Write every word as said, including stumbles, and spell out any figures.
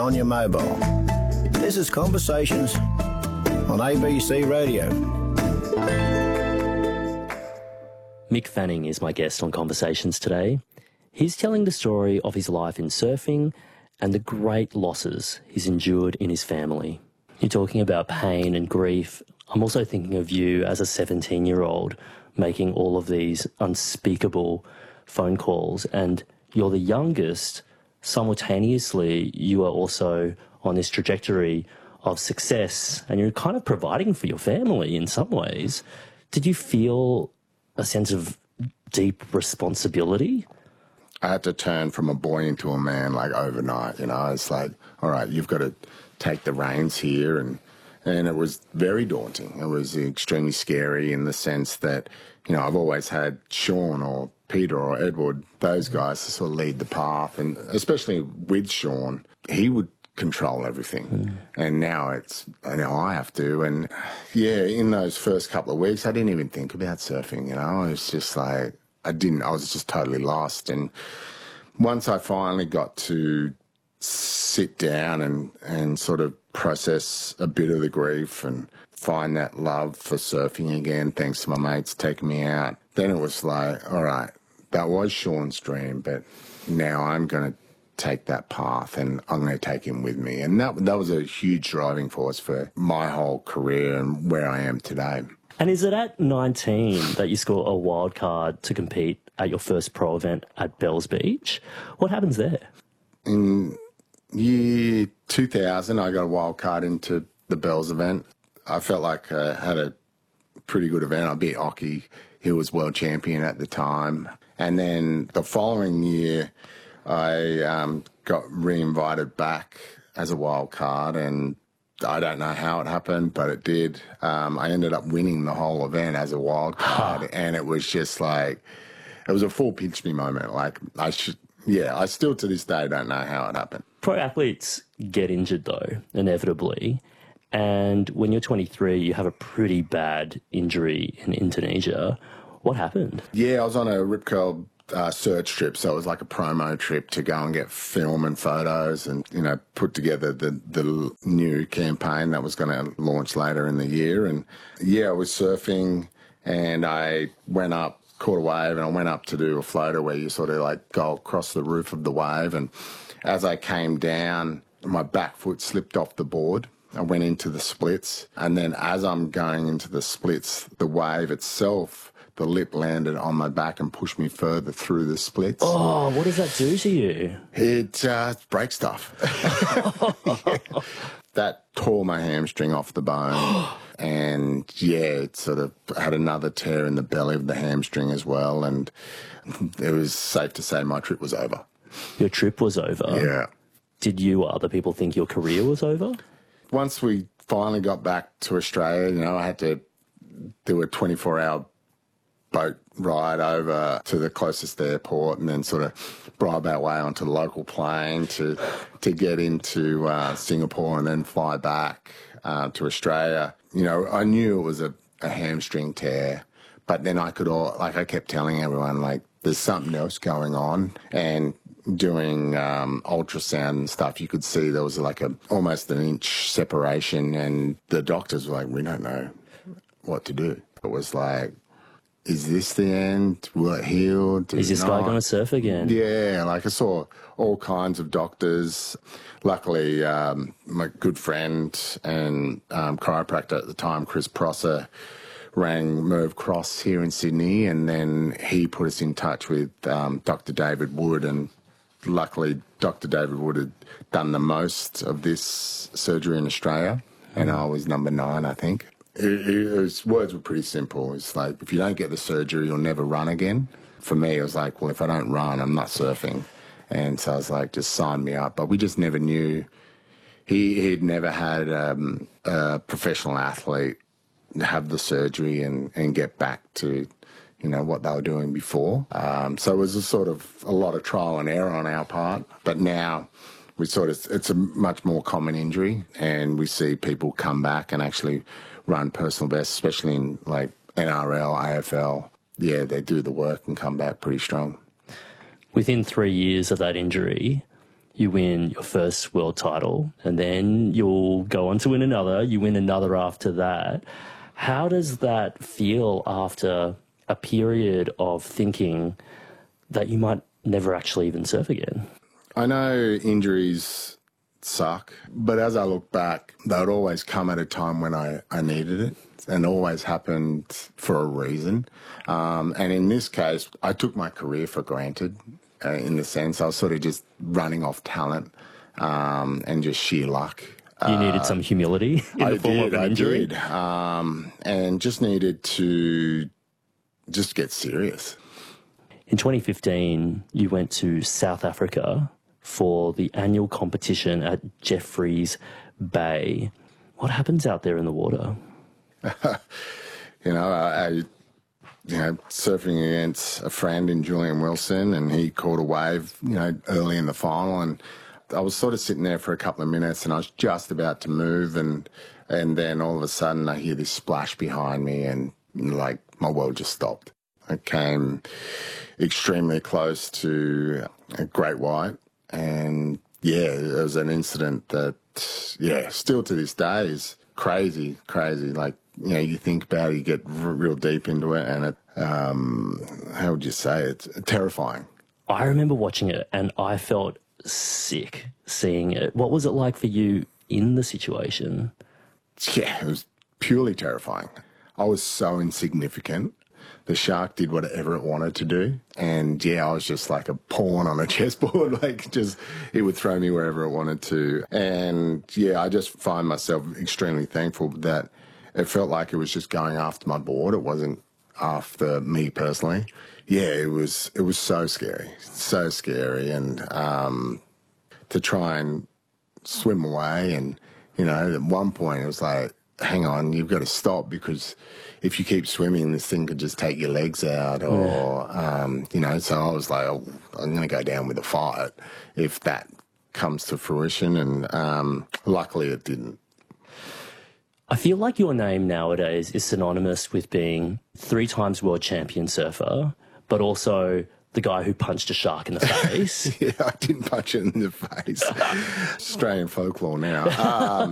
on your mobile. This is Conversations on A B C Radio. Mick Fanning is my guest on Conversations today. He's telling the story of his life in surfing and the great losses he's endured in his family. You're talking about pain and grief. I'm also thinking of you as a seventeen-year-old making all of these unspeakable phone calls, and you're the youngest. Simultaneously, you are also on this trajectory of success, and you're kind of providing for your family in some ways. Did you feel a sense of deep responsibility? I had to turn from a boy into a man, like, overnight, you know. It's like, all right, you've got to take the reins here, and and it was very daunting. It was extremely scary in the sense that, you know, I've always had Sean or Peter or Edward, those guys, to sort of lead the path, and especially with Sean, he would control everything. Mm. And now it's, now I have to. And yeah, in those first couple of weeks, I didn't even think about surfing, you know. It was just like, I didn't, I was just totally lost. And once I finally got to sit down and, and sort of process a bit of the grief and find that love for surfing again, thanks to my mates taking me out, then it was like, all right, that was Sean's dream, but now I'm going to take that path and I'm going to take him with me. And that that was a huge driving force for my whole career and where I am today. And is it at nineteen that you score a wild card to compete at your first pro event at Bells Beach? What happens there? In year two thousand, I got a wild card into the Bells event. I felt like I had a pretty good event. I beat Occy, who was world champion at the time. And then the following year, I um, got re-invited back as a wild card, and I don't know how it happened, but it did. Um, I ended up winning the whole event as a wild card, and it was just like, it was a full pinch me moment. Like, I should, yeah, I still to this day don't know how it happened. Pro athletes get injured, though, inevitably. And when you're twenty-three, you have a pretty bad injury in Indonesia. What happened? Yeah, I was on a Rip Curl uh, search trip, so it was like a promo trip to go and get film and photos and, you know, put together the, the new campaign that was going to launch later in the year. And, yeah, I was surfing and I went up, caught a wave, and I went up to do a floater where you sort of, like, go across the roof of the wave. And as I came down, my back foot slipped off the board. I went into the splits, and then as I'm going into the splits, the wave itself, the lip landed on my back and pushed me further through the splits. Oh, what does that do to you? It uh, breaks stuff. Yeah. That tore my hamstring off the bone. And, yeah, it sort of had another tear in the belly of the hamstring as well. And it was safe to say my trip was over. Your trip was over? Yeah. Did you or other people think your career was over? Once we finally got back to Australia, you know, I had to do a twenty-four hour boat ride over to the closest airport and then sort of bribe our way onto the local plane to to get into uh, Singapore and then fly back uh, to Australia. You know, I knew it was a, a hamstring tear, but then I could all, like I kept telling everyone, like, there's something else going on. And doing um, ultrasound and stuff, you could see there was like a almost an inch separation, and the doctors were like, we don't know what to do. It was like, is this the end? Will it heal? Is this guy going to surf again? Yeah, like I saw all kinds of doctors. Luckily, um, my good friend and um, chiropractor at the time, Chris Prosser, rang Merv Cross here in Sydney, and then he put us in touch with um, Doctor David Wood, and luckily Doctor David Wood had done the most of this surgery in Australia, and I was number nine, I think. It, it, his words were pretty simple. It's like, if you don't get the surgery, you'll never run again. For me, it was like, well, if I don't run, I'm not surfing. And so I was like, just sign me up. But we just never knew. He, he'd never had um, a professional athlete have the surgery and, and get back to, you know, what they were doing before. Um, so it was a sort of a lot of trial and error on our part. But now we sort of, it's a much more common injury, and we see people come back and actually run personal bests, especially in like N R L, A F L. Yeah, they do the work and come back pretty strong. Within three years of that injury, you win your first world title, and then you'll go on to win another, you win another after that. How does that feel after a period of thinking that you might never actually even surf again? I know injuries suck, but as I look back, they would always come at a time when I, I needed it, and always happened for a reason. Um, and in this case, I took my career for granted. Uh, in the sense, I was sort of just running off talent um, and just sheer luck. You needed some humility in I the form did, of an I injury? did. Um, and just needed to just get serious. In twenty fifteen, you went to South Africa for the annual competition at Jeffreys Bay. What happens out there in the water? you know, I... I you know, surfing against a friend in Julian Wilson, and he caught a wave, you know, early in the final, and I was sort of sitting there for a couple of minutes, and I was just about to move, and and then all of a sudden I hear this splash behind me, and like my world just stopped. I came extremely close to a great white, and yeah, it was an incident that, yeah, still to this day is crazy, crazy. Like, you know, you think about it, you get r- real deep into it, and it, um, how would you say it? It's terrifying. I remember watching it and I felt sick seeing it. What was it like for you in the situation? Yeah, it was purely terrifying. I was so insignificant. The shark did whatever it wanted to do. And yeah, I was just like a pawn on a chessboard. Like, just, it would throw me wherever it wanted to. And yeah, I just find myself extremely thankful that it felt like it was just going after my board. It wasn't after me personally. Yeah, it was, it was so scary, so scary. And um, to try and swim away, and, you know, at one point it was like, hang on, you've got to stop, because if you keep swimming, this thing could just take your legs out, or, um, you know, so I was like, oh, I'm going to go down with a fight if that comes to fruition, and um, luckily it didn't. I feel like your name nowadays is synonymous with being three times world champion surfer, but also the guy who punched a shark in the face. Yeah, I didn't punch it in the face. Australian folklore now. Um,